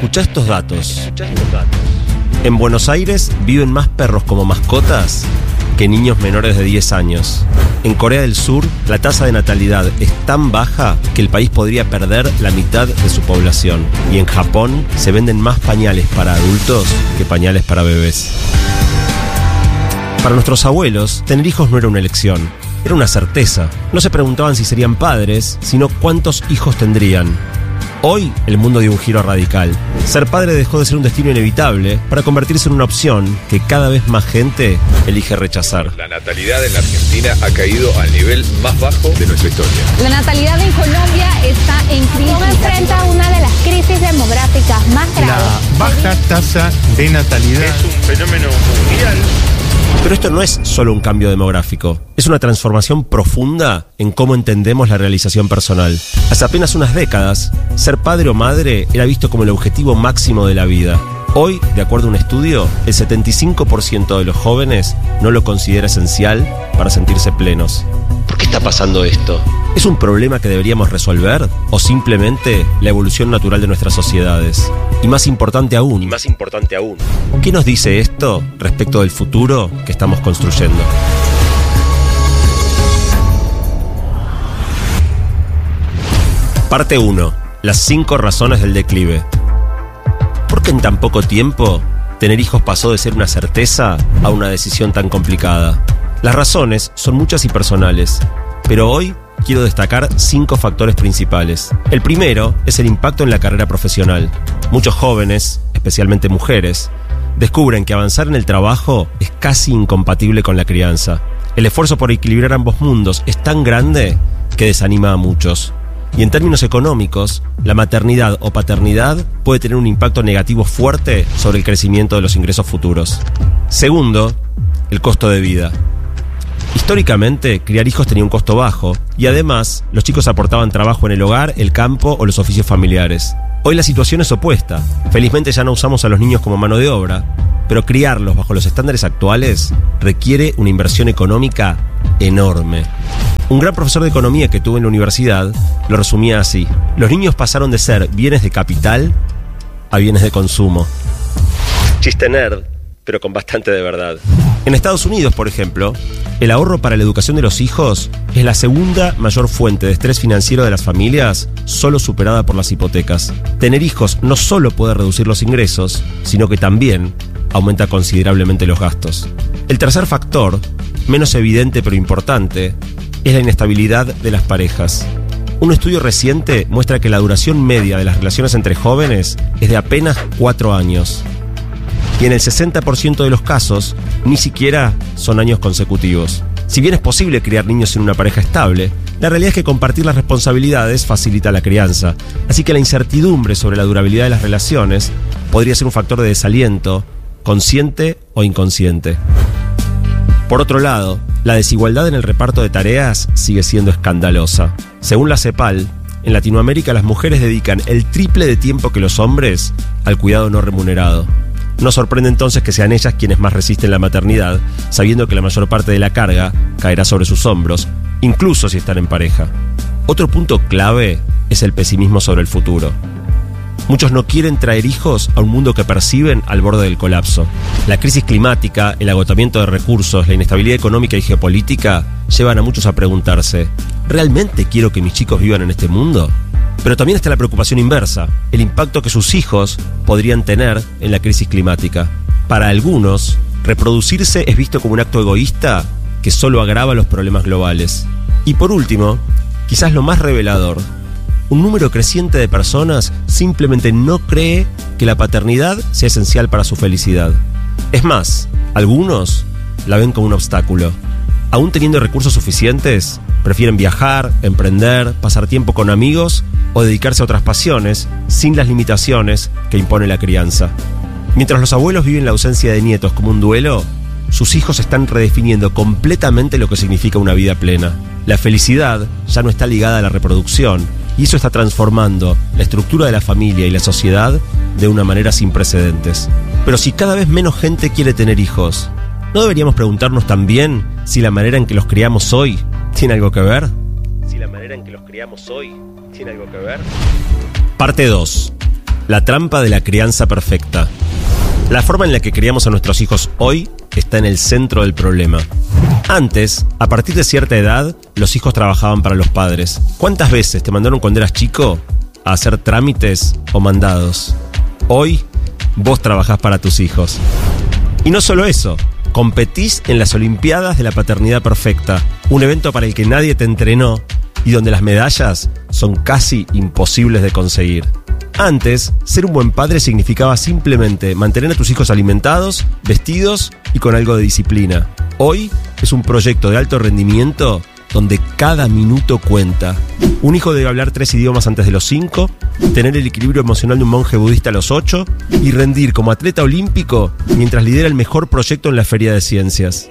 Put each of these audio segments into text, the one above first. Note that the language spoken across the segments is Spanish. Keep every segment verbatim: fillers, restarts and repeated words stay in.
Escuchá estos datos. En Buenos Aires viven más perros como mascotas que niños menores de diez años. En Corea del Sur, la tasa de natalidad es tan baja que el país podría perder la mitad de su población. Y en Japón se venden más pañales para adultos que pañales para bebés. Para nuestros abuelos, tener hijos no era una elección, era una certeza. No se preguntaban si serían padres, sino cuántos hijos tendrían. Hoy, el mundo dio un giro radical. Ser padre dejó de ser un destino inevitable para convertirse en una opción que cada vez más gente elige rechazar. La natalidad en la Argentina ha caído al nivel más bajo de nuestra historia. La natalidad en Colombia está en crisis. ¿Cómo enfrenta una de las crisis demográficas más graves? La baja tasa de natalidad Es un fenómeno mundial. Pero esto no es solo un cambio demográfico, es una transformación profunda en cómo entendemos la realización personal. Hace apenas unas décadas, ser padre o madre era visto como el objetivo máximo de la vida. Hoy, de acuerdo a un estudio, el setenta y cinco por ciento de los jóvenes no lo considera esencial para sentirse plenos. ¿Por qué está pasando esto? ¿Es un problema que deberíamos resolver? ¿O simplemente la evolución natural de nuestras sociedades? Y más importante aún, y más importante aún, ¿qué nos dice esto respecto del futuro que estamos construyendo? Parte uno. Las cinco razones del declive. ¿Por qué en tan poco tiempo tener hijos pasó de ser una certeza a una decisión tan complicada? Las razones son muchas y personales, pero hoy quiero destacar cinco factores principales. El primero es el impacto en la carrera profesional. Muchos jóvenes, especialmente mujeres, descubren que avanzar en el trabajo es casi incompatible con la crianza. El esfuerzo por equilibrar ambos mundos es tan grande que desanima a muchos. Y en términos económicos, la maternidad o paternidad puede tener un impacto negativo fuerte sobre el crecimiento de los ingresos futuros. Segundo, el costo de vida. Históricamente, criar hijos tenía un costo bajo y además los chicos aportaban trabajo en el hogar, el campo o los oficios familiares. Hoy la situación es opuesta. Felizmente ya no usamos a los niños como mano de obra, pero criarlos bajo los estándares actuales requiere una inversión económica enorme. Un gran profesor de economía que tuve en la universidad lo resumía así: los niños pasaron de ser bienes de capital a bienes de consumo. Chiste nerd, pero con bastante de verdad. En Estados Unidos, por ejemplo, el ahorro para la educación de los hijos es la segunda mayor fuente de estrés financiero de las familias, solo superada por las hipotecas. Tener hijos no solo puede reducir los ingresos, sino que también aumenta considerablemente los gastos. El tercer factor, menos evidente pero importante, es la inestabilidad de las parejas. Un estudio reciente muestra que la duración media de las relaciones entre jóvenes es de apenas cuatro años. Y en el sesenta por ciento de los casos, ni siquiera son años consecutivos. Si bien es posible criar niños en una pareja estable, la realidad es que compartir las responsabilidades facilita la crianza. Así que la incertidumbre sobre la durabilidad de las relaciones podría ser un factor de desaliento, consciente o inconsciente. Por otro lado, la desigualdad en el reparto de tareas sigue siendo escandalosa. Según la CEPAL, en Latinoamérica las mujeres dedican el triple de tiempo que los hombres al cuidado no remunerado. No sorprende entonces que sean ellas quienes más resisten la maternidad, sabiendo que la mayor parte de la carga caerá sobre sus hombros, incluso si están en pareja. Otro punto clave es el pesimismo sobre el futuro. Muchos no quieren traer hijos a un mundo que perciben al borde del colapso. La crisis climática, el agotamiento de recursos, la inestabilidad económica y geopolítica llevan a muchos a preguntarse: ¿realmente quiero que mis chicos vivan en este mundo? Pero también está la preocupación inversa, el impacto que sus hijos podrían tener en la crisis climática. Para algunos, reproducirse es visto como un acto egoísta que solo agrava los problemas globales. Y por último, quizás lo más revelador, un número creciente de personas simplemente no cree que la paternidad sea esencial para su felicidad. Es más, algunos la ven como un obstáculo. Aún teniendo recursos suficientes, prefieren viajar, emprender, pasar tiempo con amigos o dedicarse a otras pasiones sin las limitaciones que impone la crianza. Mientras los abuelos viven la ausencia de nietos como un duelo, sus hijos están redefiniendo completamente lo que significa una vida plena. La felicidad ya no está ligada a la reproducción, y eso está transformando la estructura de la familia y la sociedad de una manera sin precedentes. Pero si cada vez menos gente quiere tener hijos, ¿no deberíamos preguntarnos también si la manera en que los criamos hoy tiene algo que ver? Si la manera en que los criamos hoy tiene algo que ver. Parte dos. La trampa de la crianza perfecta. La forma en la que criamos a nuestros hijos hoy está en el centro del problema. Antes, a partir de cierta edad, los hijos trabajaban para los padres. ¿Cuántas veces te mandaron cuando eras chico a hacer trámites o mandados? Hoy, vos trabajás para tus hijos. Y no solo eso, competís en las Olimpiadas de la Paternidad Perfecta, un evento para el que nadie te entrenó y donde las medallas son casi imposibles de conseguir. Antes, ser un buen padre significaba simplemente mantener a tus hijos alimentados, vestidos y con algo de disciplina. Hoy es un proyecto de alto rendimiento donde cada minuto cuenta. Un hijo debe hablar tres idiomas antes de los cinco, tener el equilibrio emocional de un monje budista a los ocho y rendir como atleta olímpico mientras lidera el mejor proyecto en la Feria de Ciencias.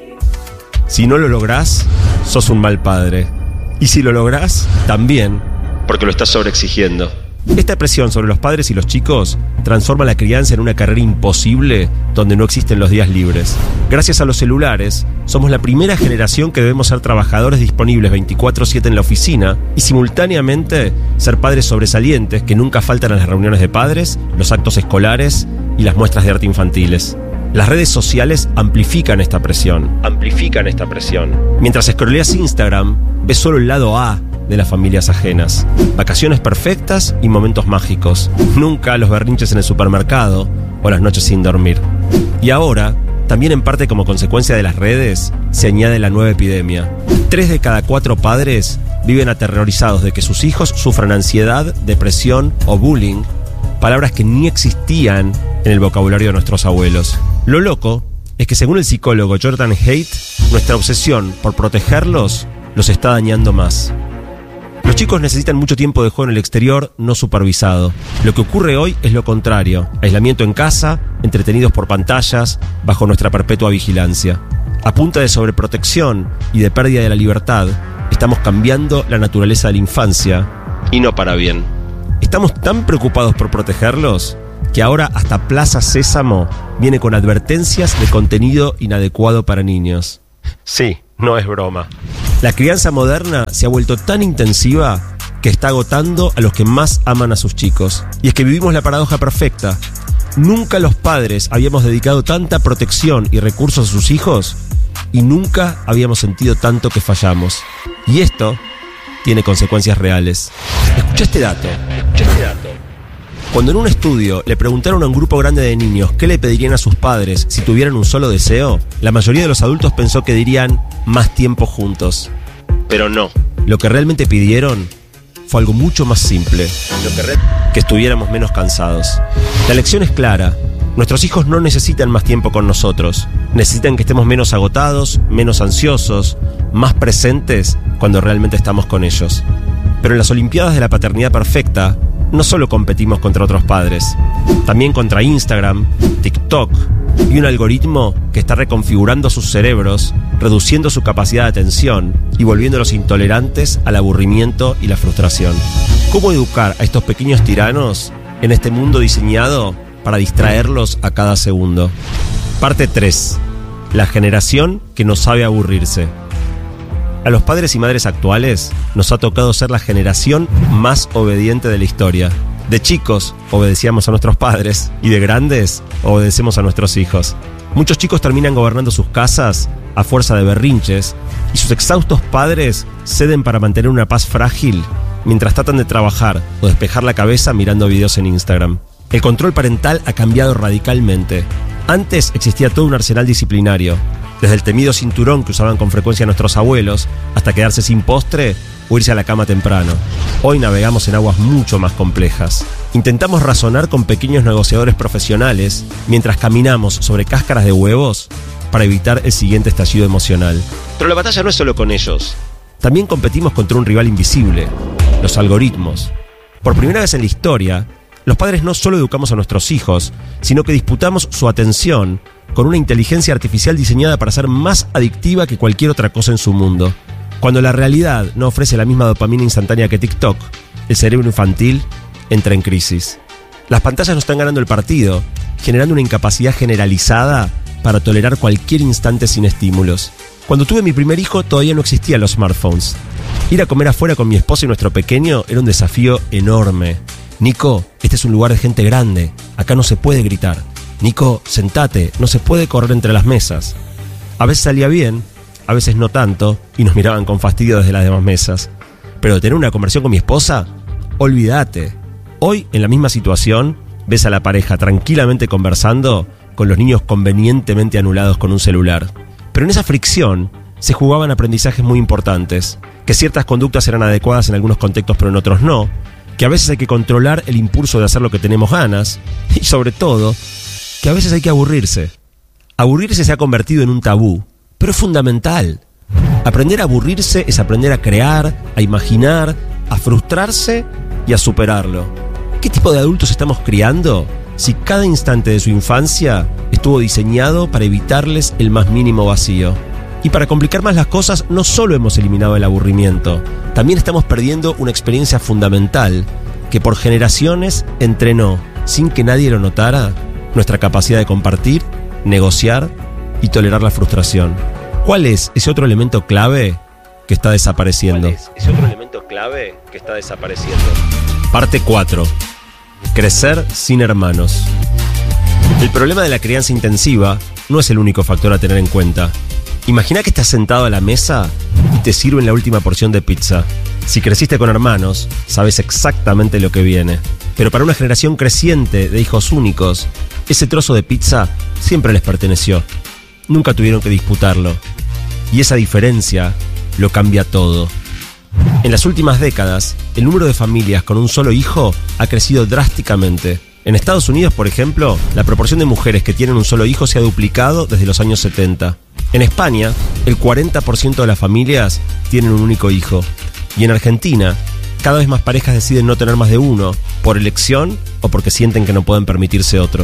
Si no lo lográs, sos un mal padre. Y si lo lográs, también, porque lo estás sobreexigiendo. Esta presión sobre los padres y los chicos transforma la crianza en una carrera imposible donde no existen los días libres. Gracias a los celulares, somos la primera generación que debemos ser trabajadores disponibles veinticuatro siete en la oficina y simultáneamente ser padres sobresalientes que nunca faltan a las reuniones de padres, los actos escolares y las muestras de arte infantiles. Las redes sociales amplifican esta presión. Amplifican esta presión. Mientras scrolleas Instagram, ves solo el lado A de las familias ajenas. Vacaciones perfectas y momentos mágicos. Nunca los berrinches en el supermercado o las noches sin dormir. Y ahora, también en parte como consecuencia de las redes, se añade la nueva epidemia. Tres de cada cuatro padres viven aterrorizados de que sus hijos sufran ansiedad, depresión o bullying, palabras que ni existían en el vocabulario de nuestros abuelos. Lo loco es que según el psicólogo Jordan Haidt, nuestra obsesión por protegerlos los está dañando más. Los chicos necesitan mucho tiempo de juego en el exterior no supervisado. Lo que ocurre hoy es lo contrario. Aislamiento en casa, entretenidos por pantallas, bajo nuestra perpetua vigilancia. A punta de sobreprotección y de pérdida de la libertad, estamos cambiando la naturaleza de la infancia, y no para bien. Estamos tan preocupados por protegerlos que ahora hasta Plaza Sésamo viene con advertencias de contenido inadecuado para niños. Sí, no es broma. La crianza moderna se ha vuelto tan intensiva que está agotando a los que más aman a sus chicos. Y es que vivimos la paradoja perfecta. Nunca los padres habíamos dedicado tanta protección y recursos a sus hijos y nunca habíamos sentido tanto que fallamos. Y esto tiene consecuencias reales. Escucha este dato. Escucha este dato. Cuando en un estudio le preguntaron a un grupo grande de niños qué le pedirían a sus padres si tuvieran un solo deseo, la mayoría de los adultos pensó que dirían más tiempo juntos. Pero no. Lo que realmente pidieron fue algo mucho más simple. Lo que, re- que estuviéramos menos cansados. La lección es clara. Nuestros hijos no necesitan más tiempo con nosotros. Necesitan que estemos menos agotados, menos ansiosos, más presentes cuando realmente estamos con ellos. Pero en las Olimpiadas de la Paternidad Perfecta, no solo competimos contra otros padres, también contra Instagram, TikTok y un algoritmo que está reconfigurando sus cerebros, reduciendo su capacidad de atención y volviéndolos intolerantes al aburrimiento y la frustración. ¿Cómo educar a estos pequeños tiranos en este mundo diseñado para distraerlos a cada segundo? Parte tres. La generación que no sabe aburrirse. A los padres y madres actuales nos ha tocado ser la generación más obediente de la historia. De chicos obedecíamos a nuestros padres y de grandes obedecemos a nuestros hijos. Muchos chicos terminan gobernando sus casas a fuerza de berrinches y sus exhaustos padres ceden para mantener una paz frágil mientras tratan de trabajar o despejar la cabeza mirando videos en Instagram. El control parental ha cambiado radicalmente. Antes existía todo un arsenal disciplinario, desde el temido cinturón que usaban con frecuencia nuestros abuelos, hasta quedarse sin postre o irse a la cama temprano. Hoy navegamos en aguas mucho más complejas. Intentamos razonar con pequeños negociadores profesionales mientras caminamos sobre cáscaras de huevos para evitar el siguiente estallido emocional. Pero la batalla no es solo con ellos. También competimos contra un rival invisible, los algoritmos. Por primera vez en la historia, los padres no solo educamos a nuestros hijos, sino que disputamos su atención con una inteligencia artificial diseñada para ser más adictiva que cualquier otra cosa en su mundo. Cuando la realidad no ofrece la misma dopamina instantánea que TikTok, el cerebro infantil entra en crisis. Las pantallas nos están ganando el partido, generando una incapacidad generalizada para tolerar cualquier instante sin estímulos. Cuando tuve mi primer hijo todavía no existían los smartphones. Ir a comer afuera con mi esposa y nuestro pequeño era un desafío enorme. Nico, este es un lugar de gente grande, acá no se puede gritar. Nico, sentate, no se puede correr entre las mesas. A veces salía bien, a veces no tanto, y nos miraban con fastidio desde las demás mesas. Pero de tener una conversación con mi esposa, olvídate. Hoy, en la misma situación, ves a la pareja tranquilamente conversando con los niños convenientemente anulados con un celular. Pero en esa fricción se jugaban aprendizajes muy importantes, que ciertas conductas eran adecuadas en algunos contextos pero en otros no, que a veces hay que controlar el impulso de hacer lo que tenemos ganas, y sobre todo, que a veces hay que aburrirse. Aburrirse se ha convertido en un tabú, pero es fundamental. Aprender a aburrirse es aprender a crear, a imaginar, a frustrarse y a superarlo. ¿Qué tipo de adultos estamos criando si cada instante de su infancia estuvo diseñado para evitarles el más mínimo vacío? Y para complicar más las cosas, no solo hemos eliminado el aburrimiento, también estamos perdiendo una experiencia fundamental que por generaciones entrenó, sin que nadie lo notara, nuestra capacidad de compartir, negociar y tolerar la frustración. ¿Cuál es ese otro elemento clave que está desapareciendo? ¿Cuál es ese otro elemento clave que está desapareciendo? Parte cuatro. Crecer sin hermanos. El problema de la crianza intensiva no es el único factor a tener en cuenta. Imagina que estás sentado a la mesa y te sirven la última porción de pizza. Si creciste con hermanos, sabes exactamente lo que viene. Pero para una generación creciente de hijos únicos, ese trozo de pizza siempre les perteneció. Nunca tuvieron que disputarlo. Y esa diferencia lo cambia todo. En las últimas décadas, el número de familias con un solo hijo ha crecido drásticamente. En Estados Unidos, por ejemplo, la proporción de mujeres que tienen un solo hijo se ha duplicado desde los años setenta. En España, el cuarenta por ciento de las familias tienen un único hijo. Y en Argentina, cada vez más parejas deciden no tener más de uno, por elección o porque sienten que no pueden permitirse otro.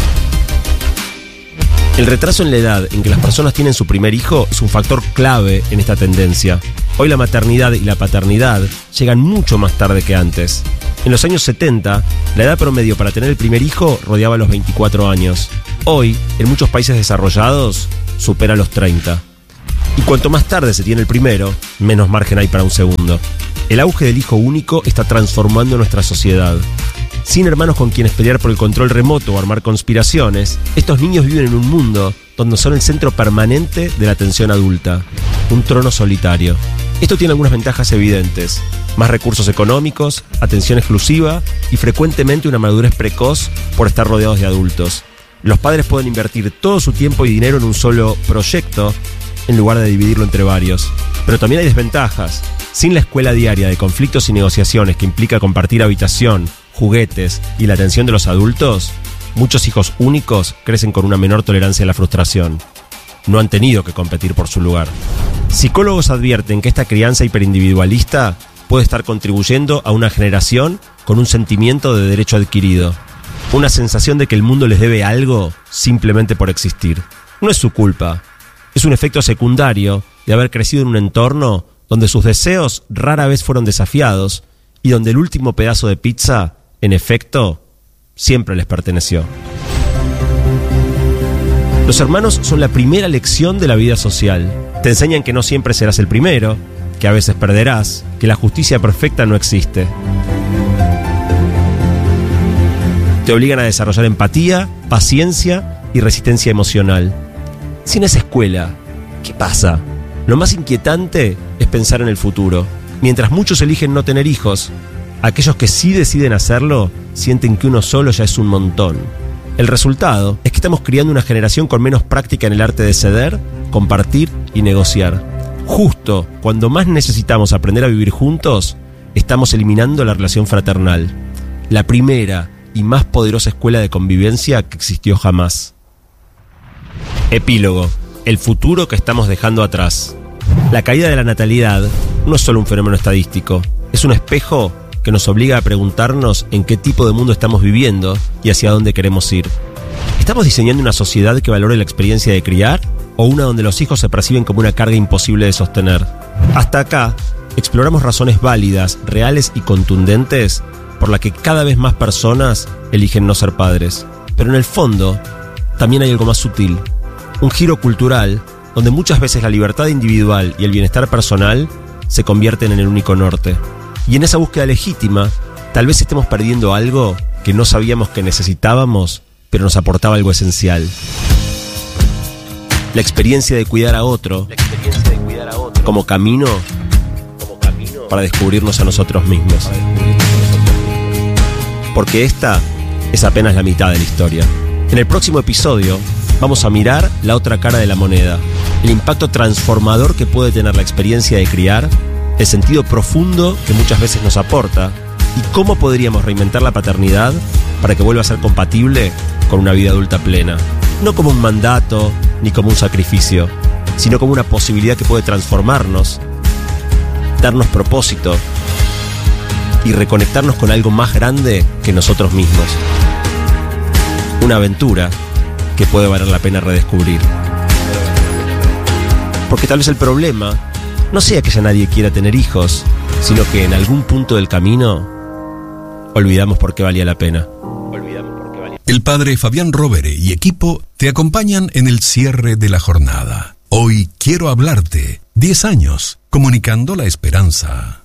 El retraso en la edad en que las personas tienen su primer hijo es un factor clave en esta tendencia. Hoy la maternidad y la paternidad llegan mucho más tarde que antes. En los años setenta, la edad promedio para tener el primer hijo rodeaba los veinticuatro años. Hoy, en muchos países desarrollados, supera los treinta. Y cuanto más tarde se tiene el primero, menos margen hay para un segundo. El auge del hijo único está transformando nuestra sociedad. Sin hermanos con quienes pelear por el control remoto o armar conspiraciones, estos niños viven en un mundo donde son el centro permanente de la atención adulta. Un trono solitario. Esto tiene algunas ventajas evidentes. Más recursos económicos, atención exclusiva y frecuentemente una madurez precoz por estar rodeados de adultos. Los padres pueden invertir todo su tiempo y dinero en un solo proyecto en lugar de dividirlo entre varios. Pero también hay desventajas. Sin la escuela diaria de conflictos y negociaciones que implica compartir habitación, juguetes y la atención de los adultos, muchos hijos únicos crecen con una menor tolerancia a la frustración. No han tenido que competir por su lugar. Psicólogos advierten que esta crianza hiperindividualista puede estar contribuyendo a una generación con un sentimiento de derecho adquirido. Una sensación de que el mundo les debe algo simplemente por existir. No es su culpa. Es un efecto secundario de haber crecido en un entorno donde sus deseos rara vez fueron desafiados y donde el último pedazo de pizza, en efecto, siempre les perteneció. Los hermanos son la primera lección de la vida social. Te enseñan que no siempre serás el primero, que a veces perderás, que la justicia perfecta no existe. Te obligan a desarrollar empatía, paciencia y resistencia emocional. Sin esa escuela, ¿qué pasa? Lo más inquietante es pensar en el futuro. Mientras muchos eligen no tener hijos, aquellos que sí deciden hacerlo sienten que uno solo ya es un montón. El resultado es que estamos criando una generación con menos práctica en el arte de ceder, compartir y negociar. Justo cuando más necesitamos aprender a vivir juntos, estamos eliminando la relación fraternal. La primera y más poderosa escuela de convivencia que existió jamás. Epílogo. El futuro que estamos dejando atrás. La caída de la natalidad no es solo un fenómeno estadístico, es un espejo que nos obliga a preguntarnos en qué tipo de mundo estamos viviendo y hacia dónde queremos ir. ¿Estamos diseñando una sociedad que valore la experiencia de criar o una donde los hijos se perciben como una carga imposible de sostener? Hasta acá, exploramos razones válidas, reales y contundentes por las que cada vez más personas eligen no ser padres. Pero en el fondo, también hay algo más sutil. Un giro cultural donde muchas veces la libertad individual y el bienestar personal se convierten en el único norte. Y en esa búsqueda legítima, Tal vez estemos perdiendo algo que no sabíamos que necesitábamos, pero nos aportaba algo esencial. La experiencia de cuidar a otro, la experiencia de cuidar a otro como camino, como camino para descubrirnos a nosotros mismos. Porque esta es apenas la mitad de la historia. En el próximo episodio vamos a mirar la otra cara de la moneda, el impacto transformador que puede tener la experiencia de criar, el sentido profundo que muchas veces nos aporta y cómo podríamos reinventar la paternidad para que vuelva a ser compatible con una vida adulta plena. No como un mandato ni como un sacrificio, sino como una posibilidad que puede transformarnos, darnos propósito y reconectarnos con algo más grande que nosotros mismos. Una aventura que puede valer la pena redescubrir. Porque tal vez el problema no sea que ya nadie quiera tener hijos, sino que en algún punto del camino olvidamos por qué valía la pena. El padre Fabián Rovere y equipo te acompañan en el cierre de la jornada. Hoy quiero hablarte. diez años, comunicando la esperanza.